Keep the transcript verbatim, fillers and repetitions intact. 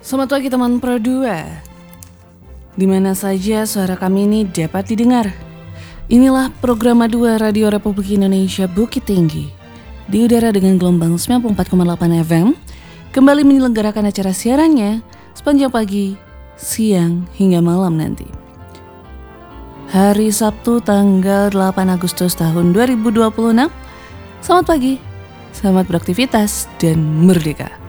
Selamat pagi teman Pro dua. Di mana saja suara kami ini dapat didengar. Inilah program dua Radio Republik Indonesia Bukit Tinggi. Di udara dengan gelombang sembilan puluh empat koma delapan F M, kembali menyelenggarakan acara siarannya sepanjang pagi, siang, hingga malam nanti. Hari Sabtu tanggal delapan Agustus tahun dua ribu dua puluh enam. Selamat pagi, selamat beraktivitas dan merdeka.